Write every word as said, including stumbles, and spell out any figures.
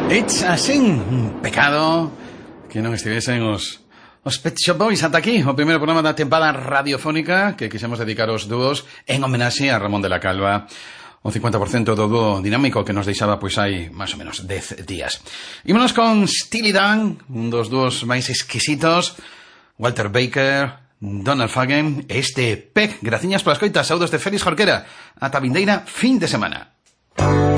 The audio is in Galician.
It's a sin, un pecado que non estivesen os os Pet Shop Boys ata aquí, o primeiro programa da tempada radiofónica que quixemos dedicar aos dúos en homenaxe a Ramón de la Calva, o cincuenta por cento do dúo dinámico que nos deixaba pois hai máis ou menos dez días. Ímonos con Steely Dan, un dos dúos máis exquisitos, Walter Baker, Donald Fagen e este Peck. Graciñas polas coitas, saudos de Félix Jorquera. Ata vindeira fin de semana.